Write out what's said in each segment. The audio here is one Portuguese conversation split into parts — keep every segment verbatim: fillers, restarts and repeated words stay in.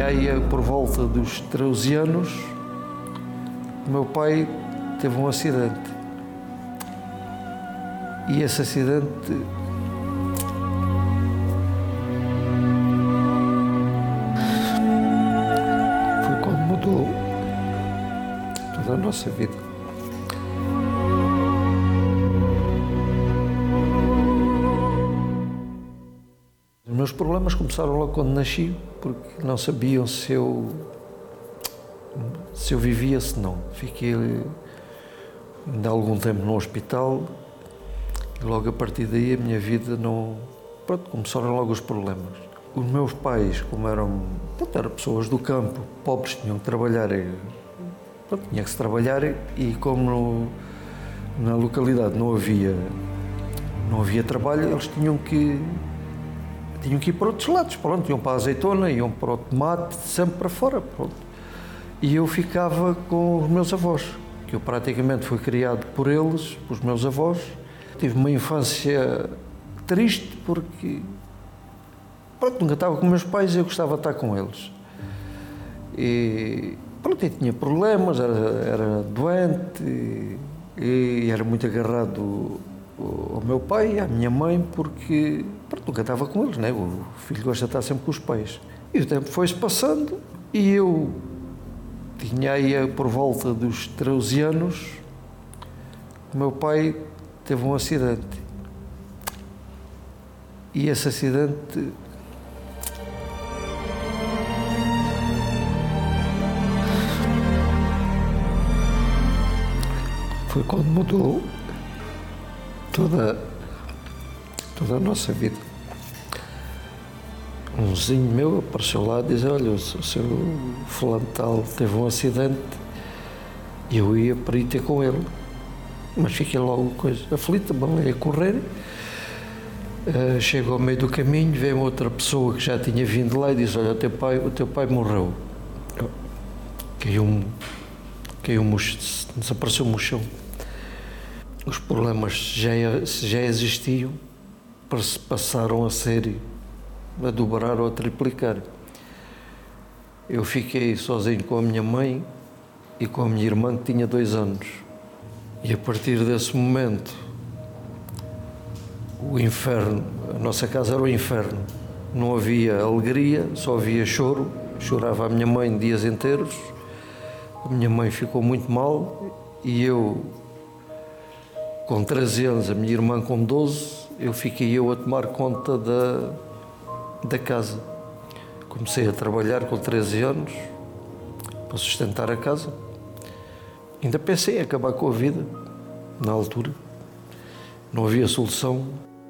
aí por volta dos treze anos, o meu pai teve um acidente. E esse acidente foi quando mudou toda a nossa vida. Os meus problemas começaram logo quando nasci, porque não sabiam se eu, se eu vivia, se não. Fiquei ainda algum tempo no hospital e logo a partir daí a minha vida não... Pronto, começaram logo os problemas. Os meus pais, como eram, pronto, eram pessoas do campo, pobres, tinham que trabalhar, pronto, tinha que se trabalhar e como no, na localidade não havia, não havia trabalho, eles tinham que... Tinham que ir para outros lados, pronto, iam para a azeitona, iam para o tomate, sempre para fora, pronto. E eu ficava com os meus avós, que eu praticamente fui criado por eles, pelos meus avós. Tive uma infância triste porque, pronto, nunca estava com meus pais e eu gostava de estar com eles. E, pronto, eu tinha problemas, era, era doente e, e era muito agarrado ao meu pai e à minha mãe porque, pronto, nunca estava com eles, né? O filho gosta de estar sempre com os pais. E o tempo foi-se passando e eu tinha aí por volta dos treze anos, o meu pai teve um acidente. E esse acidente foi quando mudou toda, toda a nossa vida. Um vizinho meu apareceu lá e disse: olha, o seu fulano tal teve um acidente e eu ia para ir ter com ele. Mas fiquei logo coisa aflita, balei a correr. Uh, chego ao meio do caminho, veio outra pessoa que já tinha vindo lá e disse: olha, o teu pai, o teu pai morreu. Caiu-me, caiu-me, desapareceu-me o chão. Os problemas já, já existiam, passaram a ser, a dobrar ou a triplicar. Eu fiquei sozinho com a minha mãe e com a minha irmã, que tinha dois anos. E a partir desse momento, o inferno, a nossa casa era o inferno. Não havia alegria, só havia choro. Chorava a minha mãe dias inteiros. A minha mãe ficou muito mal e eu, com treze anos, a minha irmã com doze, eu fiquei eu a tomar conta da, da casa. Comecei a trabalhar com treze anos para sustentar a casa. Ainda pensei em acabar com a vida, na altura. Não havia solução.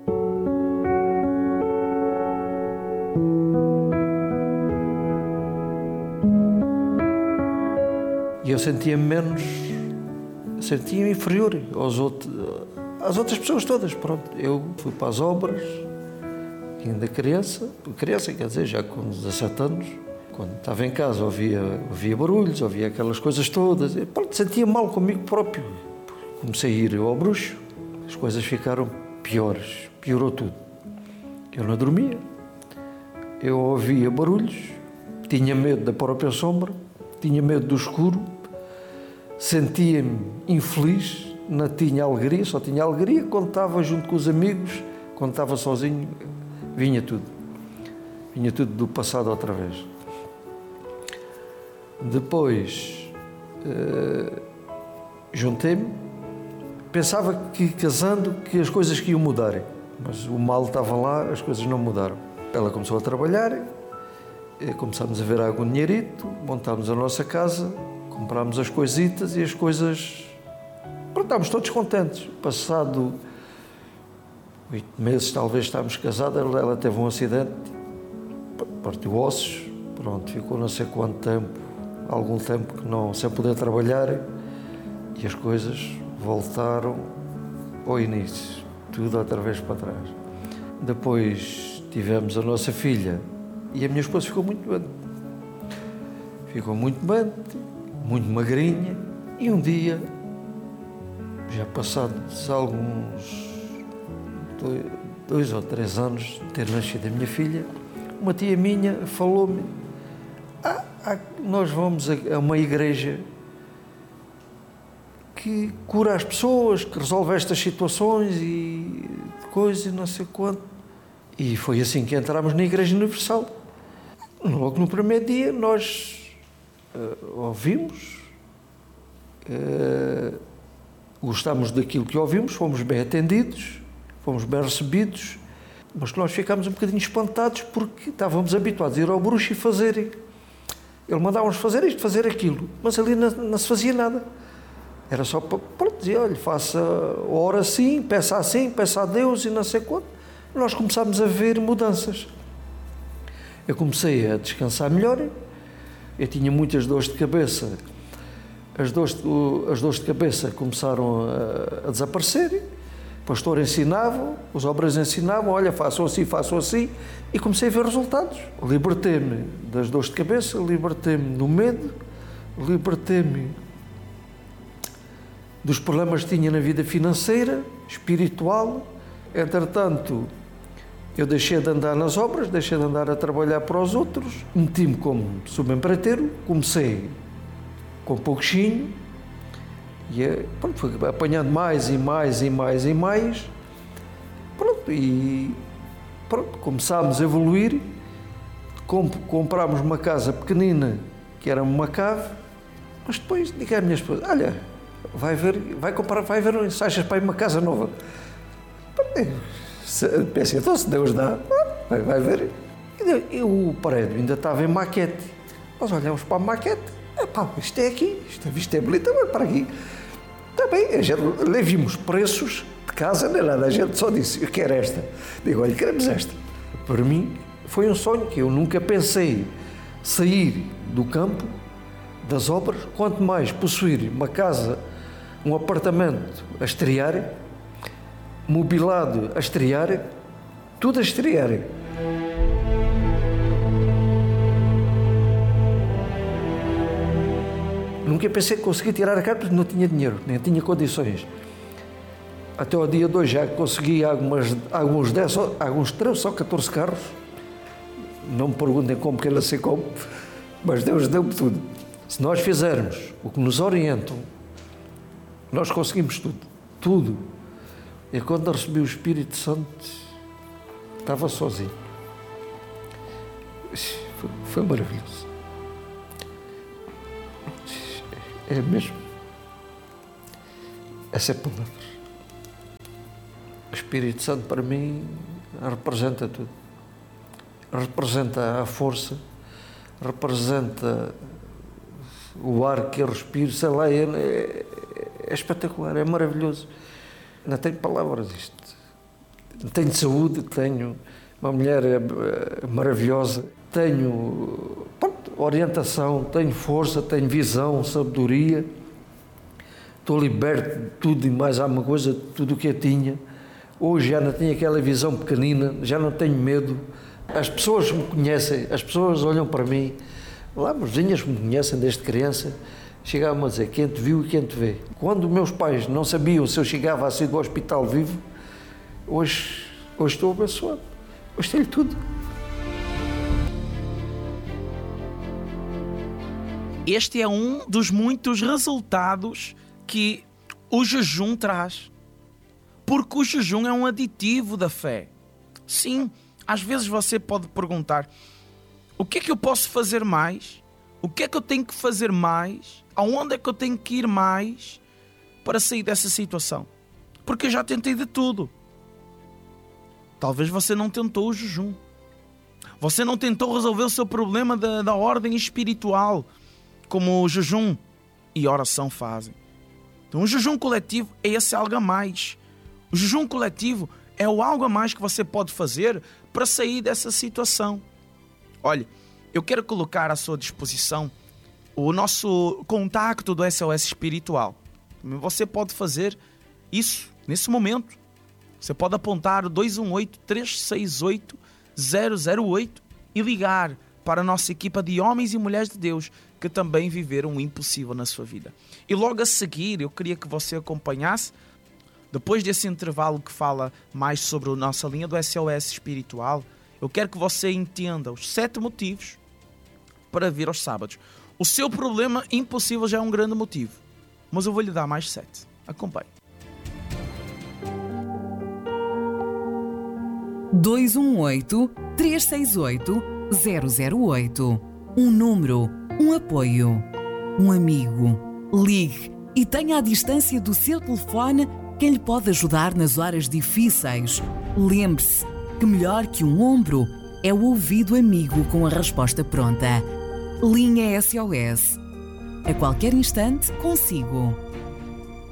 E eu sentia-me menos, sentia-me inferior aos outros, às outras pessoas todas. Pronto, eu fui para as obras, ainda criança, criança quer dizer, já com dezassete anos, quando estava em casa ouvia, ouvia barulhos, ouvia aquelas coisas todas, e, pronto, sentia mal comigo próprio. Comecei a ir ao bruxo, as coisas ficaram piores, piorou tudo. Eu não dormia, eu ouvia barulhos, tinha medo da própria sombra, tinha medo do escuro, sentia-me infeliz, não tinha alegria, só tinha alegria quando estava junto com os amigos, quando estava sozinho, vinha tudo, vinha tudo do passado outra vez. Depois, uh, juntei-me, pensava que casando que as coisas que iam mudar, mas o mal estava lá, as coisas não mudaram. Ela começou a trabalhar, começámos a ver algum dinheirito, montámos a nossa casa, comprámos as coisitas e as coisas... Pronto, estávamos todos contentes. Passado oito meses, talvez, estávamos casados, ela, ela teve um acidente, partiu ossos, pronto, ficou não sei quanto tempo, algum tempo que não, sem poder trabalhar, e as coisas voltaram ao início, tudo outra vez para trás. Depois tivemos a nossa filha e a minha esposa ficou muito doente. Ficou muito doente, muito magrinha, e um dia, já passados alguns dois, dois ou três anos de ter nascido a minha filha, uma tia minha falou-me: ah, há, nós vamos a, a uma igreja que cura as pessoas, que resolve estas situações e coisas e não sei quanto. E foi assim que entramos na Igreja Universal. Logo no primeiro dia nós uh, ouvimos, uh, gostámos daquilo que ouvimos, fomos bem atendidos, fomos bem recebidos, mas que nós ficámos um bocadinho espantados porque estávamos habituados a ir ao bruxo e fazer. Ele mandava-nos fazer isto, fazer aquilo, mas ali não, não se fazia nada. Era só para, para dizer, olha, faça, ora assim, peça assim, peça a Deus e não sei quanto. Nós começámos a ver mudanças. Eu comecei a descansar melhor, eu tinha muitas dores de cabeça, as dores, as dores de cabeça começaram a, a desaparecer, o pastor ensinava, os obreiros ensinavam, olha, façam assim, façam assim, e comecei a ver resultados. Libertei-me das dores de cabeça, libertei-me do medo, libertei-me dos problemas que tinha na vida financeira, espiritual. Entretanto, eu deixei de andar nas obras, deixei de andar a trabalhar para os outros, meti-me como subempreiteiro, comecei com pouquinho, e pronto, fui apanhando mais e mais e mais e mais, pronto, e pronto, começámos a evoluir, comp comprámos uma casa pequenina, que era uma cave, mas depois digo à minha esposa, olha, vai ver, vai comprar, vai ver ensaios para ir uma casa nova. Pensei, então se Deus dá, vai, vai ver. E o prédio ainda estava em maquete. Nós olhamos para a maquete, epá, isto é aqui, isto, isto é bonito, mas para aqui. Está bem, a gente, lá vimos preços de casa, nem nada, a gente só disse, eu quero esta. Digo, olha, queremos esta. Para mim, foi um sonho que eu nunca pensei sair do campo, das obras, quanto mais possuir uma casa, um apartamento a estrear, mobilado a estrear, tudo a estrear. Nunca pensei que conseguia tirar a carta porque não tinha dinheiro, nem tinha condições. Até ao dia de hoje já consegui algumas, alguns dez, alguns treze ou catorze carros. Não me perguntem como que ele sei como, mas Deus deu-me tudo. Se nós fizermos o que nos orientam, nós conseguimos tudo, tudo. E quando eu recebi o Espírito Santo, estava sozinho. Foi, foi maravilhoso. É mesmo. Essa é a palavra. O Espírito Santo para mim representa tudo. Representa a força, representa o ar que eu respiro, sei lá, é, é, é espetacular, é maravilhoso. Não tenho palavras isto. Tenho saúde, tenho uma mulher maravilhosa, tenho pronto, orientação, tenho força, tenho visão, sabedoria. Estou liberto de tudo e mais alguma coisa, tudo o que eu tinha. Hoje já não tenho aquela visão pequenina, já não tenho medo. As pessoas me conhecem, as pessoas olham para mim. Lá, meus vizinhos me conhecem desde criança. Chegavam a dizer, quem te viu e quem te vê. Quando meus pais não sabiam se eu chegava a sair do hospital vivo, hoje, hoje estou abençoado. Hoje tenho tudo. Este é um dos muitos resultados que o jejum traz. Porque o jejum é um aditivo da fé. Sim, às vezes você pode perguntar, o que é que eu posso fazer mais? O que é que eu tenho que fazer mais? Aonde é que eu tenho que ir mais para sair dessa situação? Porque eu já tentei de tudo. Talvez você não tentou o jejum. Você não tentou resolver o seu problema da, da ordem espiritual, como o jejum e oração fazem. Então o jejum coletivo é esse algo a mais. O jejum coletivo é o algo a mais que você pode fazer para sair dessa situação. Olha, eu quero colocar à sua disposição o nosso contacto do S O S Espiritual. Você pode fazer isso nesse momento. Você pode apontar o dois um oito, três seis oito, zero zero oito e ligar para a nossa equipa de homens e mulheres de Deus que também viveram o impossível na sua vida. E logo a seguir, eu queria que você acompanhasse, depois desse intervalo que fala mais sobre a nossa linha do S O S Espiritual, eu quero que você entenda os sete motivos para vir aos sábados. O seu problema impossível já é um grande motivo, mas eu vou lhe dar mais sete. Acompanhe. dois um oito, três seis oito, zero zero oito. Um número, um apoio, um amigo. Ligue e tenha à distância do seu telefone quem lhe pode ajudar nas horas difíceis. Lembre-se que melhor que um ombro é o ouvido amigo com a resposta pronta. Linha S O S. A qualquer instante, consigo.